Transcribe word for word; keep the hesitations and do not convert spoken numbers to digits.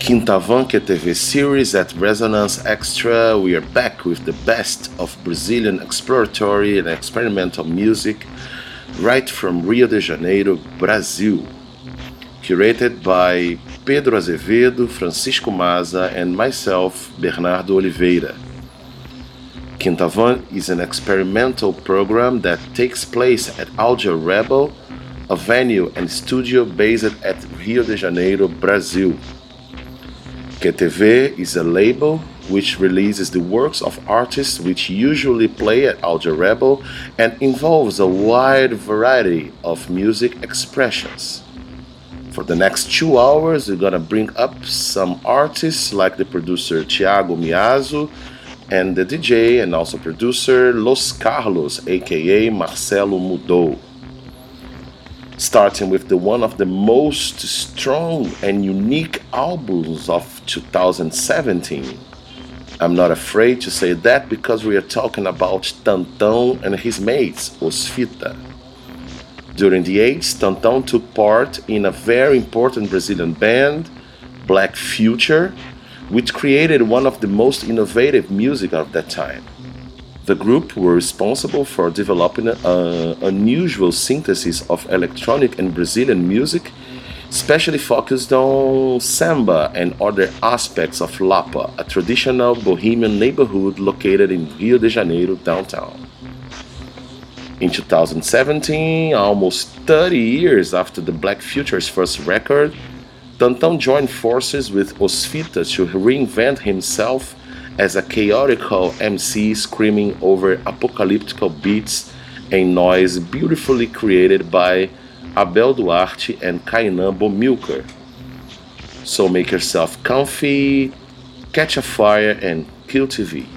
Quintavan Q T V series at Resonance Extra. We are back with the best of Brazilian exploratory and experimental music right from Rio de Janeiro, Brazil. Curated by Pedro Azevedo, Francisco Maza, and myself, Bernardo Oliveira. Quintavan is an experimental program that takes place at Audio Rebel, a venue and studio based at Rio de Janeiro, Brazil. Q T V is a label which releases the works of artists which usually play at Audio Rebel and involves a wide variety of music expressions. For the next two hours, we're gonna bring up some artists like the producer Thiago Miazzo and the D J and also producer Los Carlos, aka Marcelo Mudou. Starting with the one of the most strong and unique albums of two thousand seventeen. I'm not afraid to say that because we are talking about Tantão and his mates, Os Fita. During the eighties, Tantão took part in a very important Brazilian band, Black Future, which created one of the most innovative music of that time. The group were responsible for developing an unusual synthesis of electronic and Brazilian music, especially focused on samba and other aspects of Lapa, a traditional bohemian neighborhood located in Rio de Janeiro downtown. In two thousand seventeen, almost thirty years after the Black Future's first record, Tantão joined forces with Os Fita to reinvent himself as a chaotical M C screaming over apocalyptic beats and noise beautifully created by Abel Duarte and Kainan Bomilcar. So make yourself comfy, catch a fire and kill T V.